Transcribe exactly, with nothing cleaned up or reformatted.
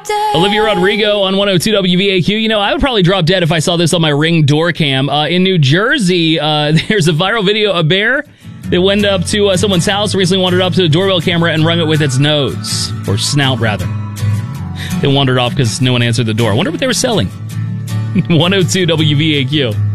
Olivia Rodrigo on one oh two W V A Q. You know, I would probably drop dead if I saw this on my Ring door cam. Uh, in New Jersey, uh, there's a viral video of a bear that went up to uh, someone's house, recently wandered up to the doorbell camera and rung it with its nose, or snout, rather. They wandered off because no one answered the door. I wonder what they were selling. one oh two W V A Q.